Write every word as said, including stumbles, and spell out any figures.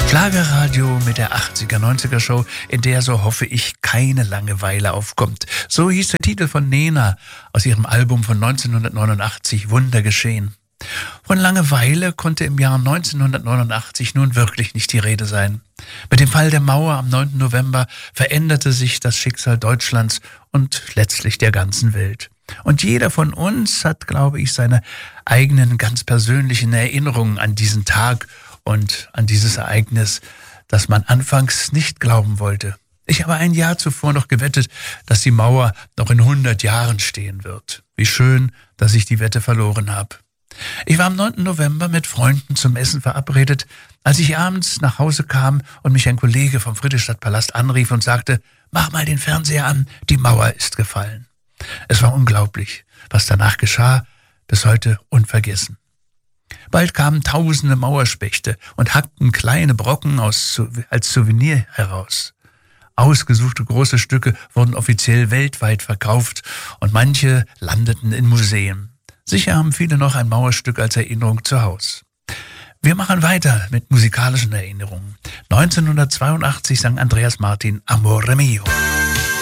Schlagerradio mit der achtziger, neunziger Show, in der, so hoffe ich, keine Langeweile aufkommt. So hieß der Titel von Nena aus ihrem Album von neunzehnhundertneunundachtzig, Wunder geschehen. Von Langeweile konnte im Jahr neunzehnhundertneunundachtzig nun wirklich nicht die Rede sein. Mit dem Fall der Mauer am neunten November veränderte sich das Schicksal Deutschlands und letztlich der ganzen Welt. Und jeder von uns hat, glaube ich, seine eigenen ganz persönlichen Erinnerungen an diesen Tag und an dieses Ereignis, das man anfangs nicht glauben wollte. Ich habe ein Jahr zuvor noch gewettet, dass die Mauer noch in hundert Jahren stehen wird. Wie schön, dass ich die Wette verloren habe. Ich war am neunten November mit Freunden zum Essen verabredet, als ich abends nach Hause kam und mich ein Kollege vom Friedrichstadtpalast anrief und sagte, mach mal den Fernseher an, die Mauer ist gefallen. Es war unglaublich, was danach geschah, bis heute unvergessen. Bald kamen tausende Mauerspechte und hackten kleine Brocken aus, als Souvenir heraus. Ausgesuchte große Stücke wurden offiziell weltweit verkauft und manche landeten in Museen. Sicher haben viele noch ein Mauerstück als Erinnerung zu Hause. Wir machen weiter mit musikalischen Erinnerungen. neunzehnhundertzweiundachtzig sang Andreas Martin Amore Mio.